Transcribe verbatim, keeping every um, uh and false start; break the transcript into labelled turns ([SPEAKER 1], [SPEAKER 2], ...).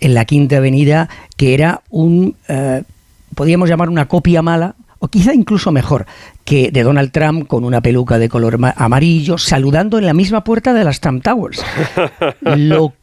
[SPEAKER 1] en la Quinta Avenida, que era un, eh, podríamos llamar una copia mala, o quizá incluso mejor, que de Donald Trump con una peluca de color amarillo, saludando en la misma puerta de las Trump Towers. Lo